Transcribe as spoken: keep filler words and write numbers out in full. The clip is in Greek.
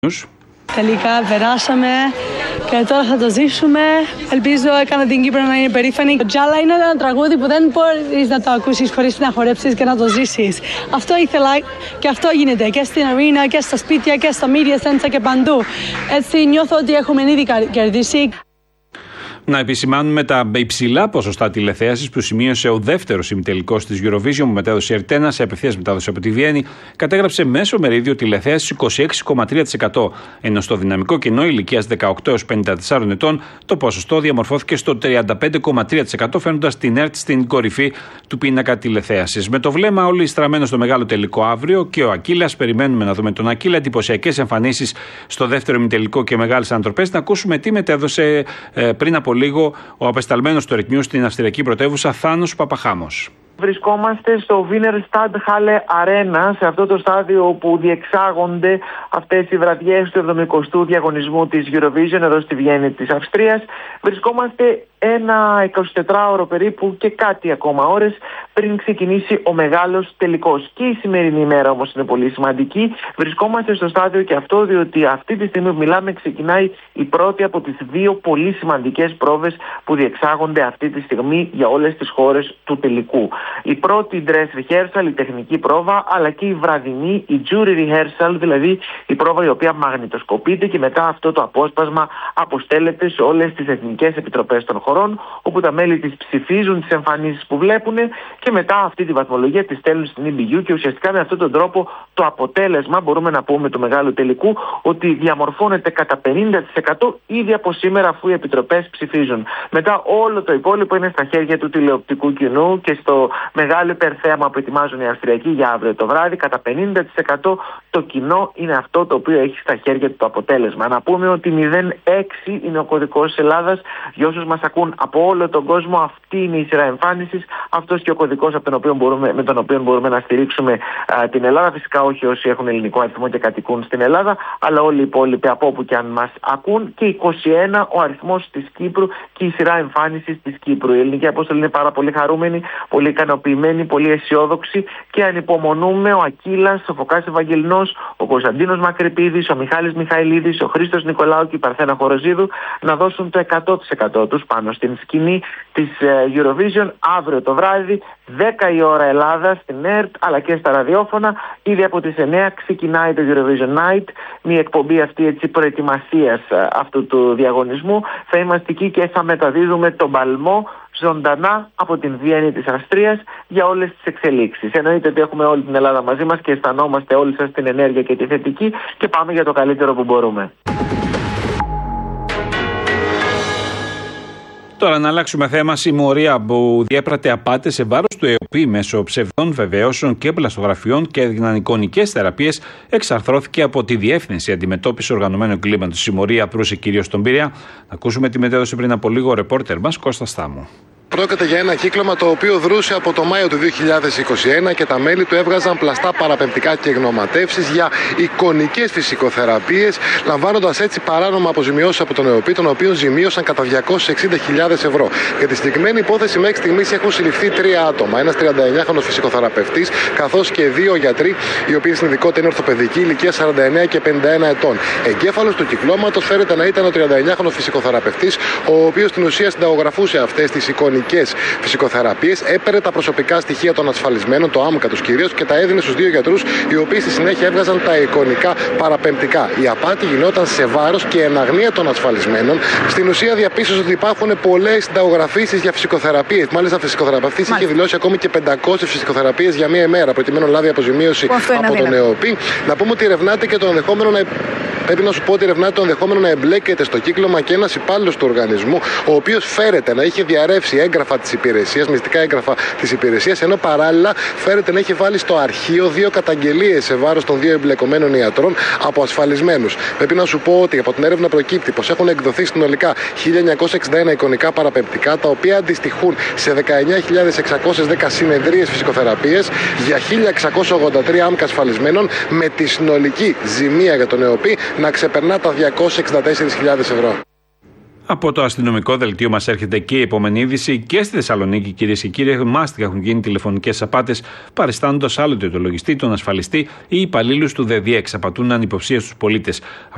Τελικά περάσαμε και τώρα θα το ζήσουμε. Ελπίζω έκανα την Κύπρο να είναι περήφανη. Το Τζάλα είναι ένα τραγούδι που δεν μπορείς να το ακούσεις χωρίς να χορέψεις και να το ζήσεις. Αυτό ήθελα και αυτό γίνεται και στην αρίνα και στα σπίτια και στα media center και παντού. Έτσι νιώθω ότι έχουμε ήδη κερδίσει. Να επισημάνουμε τα υψηλά ποσοστά τηλεθέασης που σημείωσε ο δεύτερος ημιτελικός της Eurovision που μετέδωσε η Ερτένα σε απευθείας μετάδοση από τη Βιέννη, κατέγραψε μέσο μερίδιο τηλεθέασης είκοσι έξι κόμμα τρία τοις εκατό, ενώ στο δυναμικό κοινό ηλικίας δεκαοκτώ έως πενήντα τεσσάρων ετών το ποσοστό διαμορφώθηκε στο τριάντα πέντε κόμμα τρία τοις εκατό, φέρνοντας την ΕΡΤ στην κορυφή του πίνακα τηλεθέασης. Με το βλέμμα όλοι στραμμένο στο μεγάλο τελικό αύριο και ο Ακύλας, περιμένουμε να δούμε τον Ακύλα, εντυπωσιακές εμφανίσεις στο δεύτερο ημιτελικό και μεγάλες ανατροπές. Να ακούσουμε τι μετέδωσε ε, πριν από λίγο ο απεσταλμένος του Ρεκνιού στην αυστριακή πρωτεύουσα Θάνος Παπαχάμος. Βρισκόμαστε στο Wiener Stadthalle Arena, σε αυτό το στάδιο που διεξάγονται αυτές οι βραδιές του εβδομηκοστού διαγωνισμού της Eurovision εδώ στη Βιέννη της Αυστρίας. Βρισκόμαστε ένα εικοσιτετράωρο περίπου και κάτι ακόμα ώρες πριν ξεκινήσει ο μεγάλος τελικός. Και η σημερινή ημέρα όμως είναι πολύ σημαντική. Βρισκόμαστε στο στάδιο και αυτό διότι αυτή τη στιγμή που μιλάμε ξεκινάει η πρώτη από τις δύο πολύ σημαντικές πρόβες που διεξάγονται αυτή τη στιγμή για όλες τις χώρες του τελικού. Η πρώτη dress rehearsal, η τεχνική πρόβα, αλλά και η βραδινή, η jury rehearsal, δηλαδή η πρόβα η οποία μαγνητοσκοπείται και μετά αυτό το απόσπασμα αποστέλλεται σε όλες τις εθνικές επιτροπές των χωρών, όπου τα μέλη της ψηφίζουν τις εμφανίσεις που βλέπουν και μετά αυτή τη βαθμολογία τη στέλνουν στην ι μπι γιου και ουσιαστικά με αυτόν τον τρόπο το αποτέλεσμα, μπορούμε να πούμε του μεγάλου τελικού, ότι διαμορφώνεται κατά πενήντα τοις εκατό ήδη από σήμερα αφού οι επιτροπές ψηφίζουν. Μετά όλο το υπόλοιπο είναι στα χέρια του τηλεοπτικού κοινού και στο μεγάλο υπερθέαμα που ετοιμάζουν οι Αυστριακοί για αύριο το βράδυ, κατά πενήντα τοις εκατό το κοινό είναι αυτό το οποίο έχει στα χέρια του το αποτέλεσμα. Να πούμε ότι μηδέν έξι είναι ο κωδικός της Ελλάδας. Για όσους μας ακούν από όλο τον κόσμο, αυτή είναι η σειρά εμφάνισης. Αυτός και ο κωδικός από τον οποίο μπορούμε, με τον οποίο μπορούμε να στηρίξουμε α, την Ελλάδα. Φυσικά όχι όσοι έχουν ελληνικό αριθμό και κατοικούν στην Ελλάδα, αλλά όλοι οι υπόλοιποι από όπου και αν μας ακούν. Και είκοσι ένα ο αριθμός της Κύπρου και η σειρά εμφάνισης της Κύπρου. Η ελληνική απόστολη είναι πάρα πολύ χαρούμενη, πολύ ικανοποιημένοι, πολύ αισιόδοξοι και ανυπομονούμε ο Ακύλας, ο Φωκάς Ευαγγελινός, ο Κωνσταντίνος Μακρυπίδης, ο Μιχάλης Μιχαηλίδης, ο Χρήστος Νικολάου και η Παρθένα Χοροζίδου να δώσουν το εκατό τοις εκατό τους πάνω στην σκηνή της Eurovision αύριο το βράδυ, δέκα η ώρα Ελλάδα στην ΕΡΤ αλλά και στα ραδιόφωνα. Ήδη από τις εννιά ξεκινάει το Eurovision Night, μια εκπομπή αυτή έτσι προετοιμασίας αυτού του διαγωνισμού. Θα είμαστε εκεί και θα μεταδίδουμε τον παλμό ζωντανά από την Βιέννη της Αυστρίας για όλες τις εξελίξεις. Εννοείται ότι έχουμε όλη την Ελλάδα μαζί μας και αισθανόμαστε όλοι σας την ενέργεια και τη θετική και πάμε για το καλύτερο που μπορούμε. Τώρα να αλλάξουμε θέμα. Συμμορία που διέπρατε απάτες σε βάρος του ΕΟΠΗ μέσω ψευδών βεβαιώσεων και πλαστογραφιών και έδιναν εικονικές θεραπείες εξαρθρώθηκε από τη Διεύθυνση Αντιμετώπισης Οργανωμένου Εγκλήματος. Η συμμορία προύσε κυρίως στον Πειραιά. Να ακούσουμε τη μετέδωση πριν από λίγο ο ρεπόρτερ μας Κώστας Στάμου. Πρόκειται για ένα κύκλωμα το οποίο δρούσε από το Μάιο του δύο χιλιάδες είκοσι ένα και τα μέλη του έβγαζαν πλαστά παραπεμπτικά και γνωματεύσεις για εικονικές φυσικοθεραπείες, λαμβάνοντας έτσι παράνομα αποζημιώσεις από τον ΕΟΠΗ, τον οποίο ζημίωσαν κατά διακόσιες εξήντα χιλιάδες ευρώ. Για τη συγκεκριμένη υπόθεση μέχρι στιγμής έχουν συλληφθεί τρία άτομα. Ένας τριανταεννιάχρονος φυσικοθεραπευτής, καθώς και δύο γιατροί, οι οποίοι στην ειδικότητα είναι ορθοπαιδική, ηλικία σαράντα εννέα και πενήντα ένα ετών. Εγκέφαλος του κυκλώματος φέρεται να ήταν ο τριανταεννιάχρονος φυσικοθεραπευτής, ο οποίος στην ουσία συνταγογραφούσε αυτές τις εικονικές φυσικοθεραπείες, έπαιρνε τα προσωπικά στοιχεία των ασφαλισμένων, το άμκα τους κυρίως, και τα έδινε στους δύο γιατρούς, οι οποίοι στη συνέχεια έβγαζαν τα εικονικά παραπεμπτικά. Η απάτη γινόταν σε βάρος και εν αγνία των ασφαλισμένων. Στην ουσία διαπίστωσε ότι υπάρχουν πολλές συνταγογραφήσεις για φυσικοθεραπείες. Μάλιστα, φυσικοθεραπευτής είχε δηλώσει ακόμη και πεντακόσιες φυσικοθεραπείες για μία ημέρα, προκειμένου να λάβει αποζημίωση από τον ΕΟΠΗ. Να πούμε ότι ερευνάται και το ενδεχόμενο να. Πρέπει να σου πω ότι ερευνάται το ενδεχόμενο να εμπλέκεται στο κύκλωμα και ένας υπάλληλος του οργανισμού, ο οποίος φέρεται να είχε διαρρεύσει έγγραφα της υπηρεσίας, μυστικά έγγραφα της υπηρεσίας, ενώ παράλληλα φέρεται να είχε βάλει στο αρχείο δύο καταγγελίες σε βάρος των δύο εμπλεκομένων ιατρών από ασφαλισμένους. Πρέπει να σου πω ότι από την έρευνα προκύπτει πως έχουν εκδοθεί συνολικά χίλια εννιακόσια εξήντα ένα εικονικά παραπεμπτικά, τα οποία αντιστοιχούν σε δεκαεννιά χιλιάδες εξακόσιες δέκα συνεδρίες φυσικοθεραπείες για χίλια εξακόσια ογδόντα τρία άμκα ασφαλισμένων, με τη συνολική ζημία για τον ΕΟΠΗ να ξεπερνά τα διακόσιες εξήντα τέσσερις χιλιάδες ευρώ. Από το αστυνομικό δελτίο μας έρχεται και η επόμενη είδηση. Και στη Θεσσαλονίκη, κυρίες και κύριοι, μάστιγα έχουν γίνει τηλεφωνικές απάτες, παριστάνοντας άλλοτε το λογιστή, τον ασφαλιστή ή υπαλλήλους του ΔΕΔΙΕΞ. Απατούν ανυποψίες στους πολίτες.